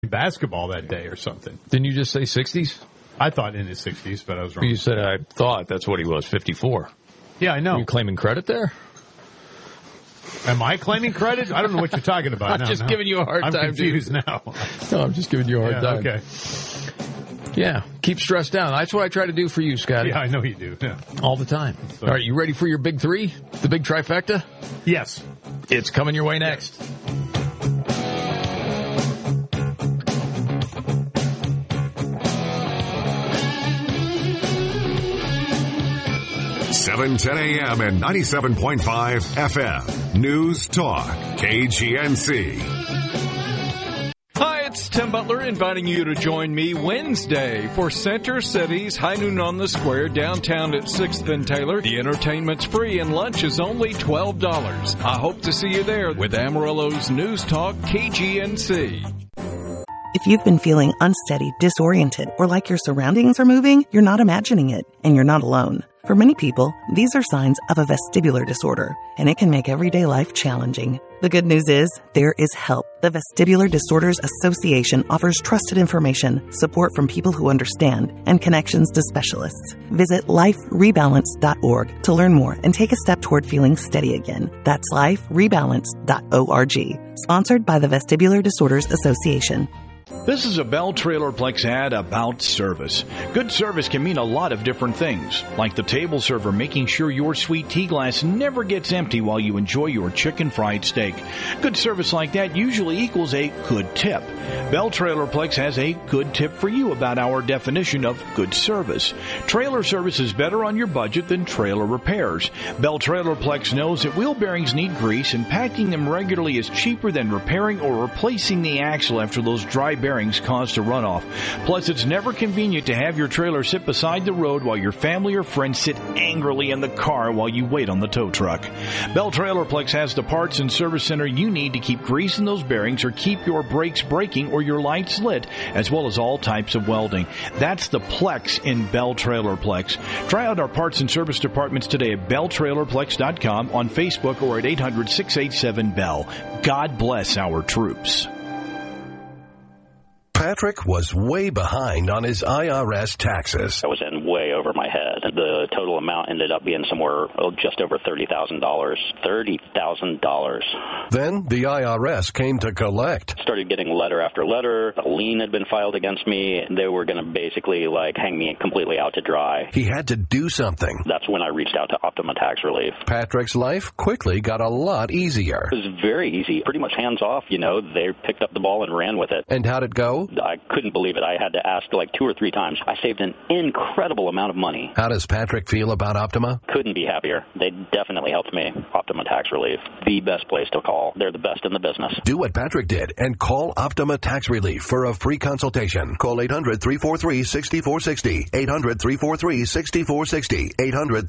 basketball that day or something. Didn't you just say 60s? I thought in his 60s, but I was wrong. You said I thought that's what he was, 54. Yeah, I know. Are you claiming credit there? Am I claiming credit? I don't know what you're talking about. I'm just giving you a hard time. I'm confused now. No, I'm just giving you a hard time. Okay. Yeah, keep stress down. That's what I try to do for you, Scotty. Yeah, I know you do. Yeah. All the time. So. All right, you ready for your big three? The big trifecta? Yes. It's coming your way next. 710 a.m. and 97.5 FM. News Talk, KGNC. Hi, it's Tim Butler inviting you to join me Wednesday for Center City's High Noon on the Square downtown at 6th and Taylor. The entertainment's free and lunch is only $12. I hope to see you there with Amarillo's News Talk, KGNC. If you've been feeling unsteady, disoriented, or like your surroundings are moving, you're not imagining it, and you're not alone. For many people, these are signs of a vestibular disorder, and it can make everyday life challenging. The good news is, there is help. The Vestibular Disorders Association offers trusted information, support from people who understand, and connections to specialists. Visit liferebalance.org to learn more and take a step toward feeling steady again. That's liferebalance.org. Sponsored by the Vestibular Disorders Association. This is a Bell Trailerplex ad about service. Good service can mean a lot of different things, like the table server making sure your sweet tea glass never gets empty while you enjoy your chicken fried steak. Good service like that usually equals a good tip. Bell Trailerplex has a good tip for you about our definition of good service. Trailer service is better on your budget than trailer repairs. Bell Trailerplex knows that wheel bearings need grease, and packing them regularly is cheaper than repairing or replacing the axle after those dry bearings caused a runoff. Plus, it's never convenient to have your trailer sit beside the road while your family or friends sit angrily in the car while you wait on the tow truck. Bell Trailerplex has the parts and service center you need to keep grease in those bearings or keep your brakes braking or your lights lit, as well as all types of welding. That's the Plex in Bell Trailerplex. Try out our parts and service departments today at belltrailerplex.com, on Facebook, or at 800-687-BELL. God bless our troops. Patrick was way behind on his IRS taxes. I was in way over my head. The total amount ended up being somewhere just over $30,000. $30,000. Then the IRS came to collect. Started getting letter after letter. A lien had been filed against me. They were going to basically hang me completely out to dry. He had to do something. That's when I reached out to Optima Tax Relief. Patrick's life quickly got a lot easier. It was very easy. Pretty much hands off, They picked up the ball and ran with it. And how'd it go? I couldn't believe it. I had to ask 2 or 3 times. I saved an incredible amount of money. How does Patrick feel about Optima? Couldn't be happier. They definitely helped me. Optima Tax Relief, the best place to call. They're the best in the business. Do what Patrick did and call Optima Tax Relief for a free consultation. Call 800-343-6460. 800-343-6460.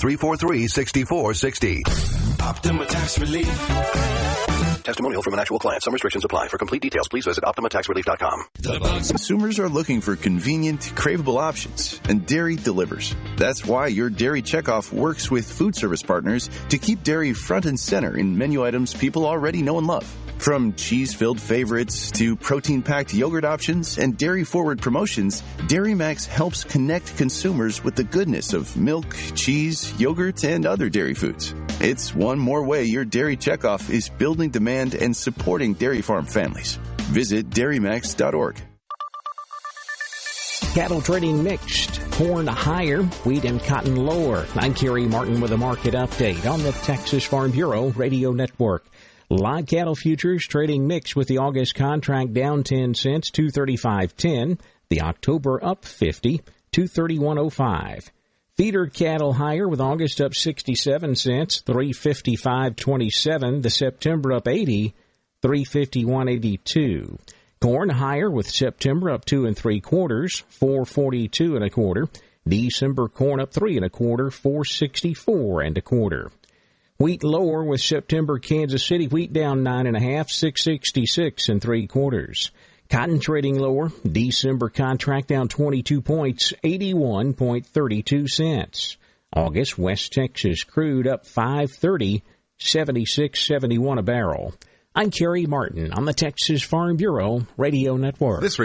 800-343-6460. Optima Tax Relief. Testimonial from an actual client. Some restrictions apply. For complete details, please visit OptimaTaxRelief.com. Consumers are looking for convenient, craveable options, and dairy delivers. That's why your Dairy Checkoff works with food service partners to keep dairy front and center in menu items people already know and love. From cheese-filled favorites to protein-packed yogurt options and dairy-forward promotions, Dairy Max helps connect consumers with the goodness of milk, cheese, yogurt, and other dairy foods. It's one more way your Dairy Checkoff is building demand and supporting dairy farm families. Visit dairymax.org. Cattle trading mixed. Corn higher, wheat and cotton lower. I'm Kerry Martin with a market update on the Texas Farm Bureau Radio Network. Live cattle futures trading mixed with the August contract down 10 cents, 235.10. The October up 50, 231.05. Feeder cattle higher with August up 67 cents, 355.27. The September up 80, 351.82. Corn higher with September up 2 3/4, 442 1/4. December corn up 3 1/4, 464 1/4. Wheat lower with September Kansas City wheat down 9 1/2, 666 3/4. Cotton trading lower. December contract down 22 points, 81.32 cents. August West Texas crude up 5.30, 76.71 a barrel. I'm Kerry Martin on the Texas Farm Bureau Radio Network.